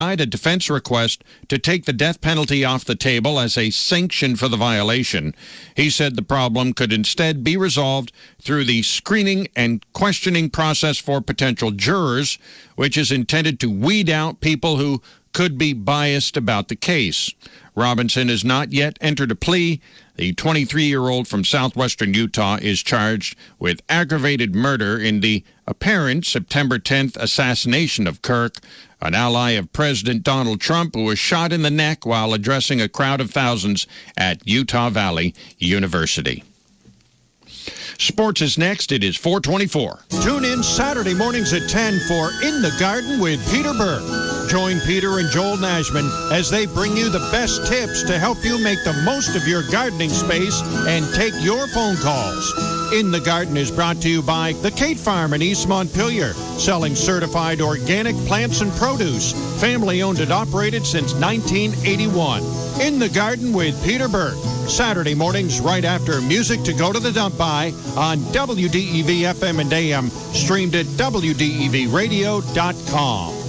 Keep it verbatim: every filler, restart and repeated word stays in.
a defense request to take the death penalty off the table as a sanction for the violation. He said the problem could instead be resolved through the screening and questioning process for potential jurors, which is intended to weed out people who could be biased about the case. Robinson has not yet entered a plea. The twenty-three-year-old from southwestern Utah is charged with aggravated murder in the apparent September tenth assassination of Kirk, an ally of President Donald Trump who was shot in the neck while addressing a crowd of thousands at Utah Valley University. Sports is next. It is four twenty-four. Tune in Saturday mornings at ten for In the Garden with Peter Burke. Join Peter and Joel Nashman as they bring you the best tips to help you make the most of your gardening space and take your phone calls. In the Garden is brought to you by the Kate Farm in East Montpelier, selling certified organic plants and produce. Family owned and operated since nineteen eighty-one. In the Garden with Peter Burke. Saturday mornings right after Music to Go to the Dump By on W D E V F M and A M, streamed at W D E V radio dot com.